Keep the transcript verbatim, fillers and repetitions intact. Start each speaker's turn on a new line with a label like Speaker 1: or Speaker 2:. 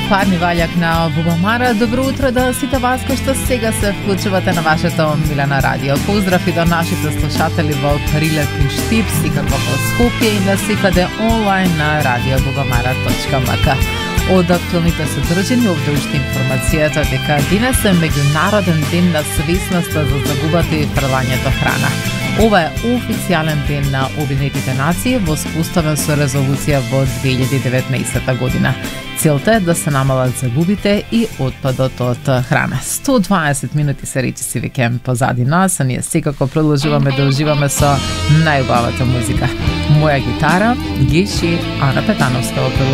Speaker 1: Парни Ваљак на Бубамара. Добро утро да сите вас кои што сега се вклучувате на вашето милено радио. Поздрав и до нашите слушатели во Прилеп и Штип, секако во Скопје и насекаде онлайн на радио бубамара точка ем ка. Од актуалните содржини овде уште информацијата дека денес е меѓународен ден на свесноста за загубата и фрлањето храна. Ова е официјален ден на Обединетите нации, воспоставен со резолуција во две илјади и деветнаесета година. Целта е да се намалат загубите и отпадот од храна. сто дваесет минути се речиси веќе позади нас, а ние секако продолжуваме да уживаме со најубавата музика. Моја гитара, Геши, Ана Петановска во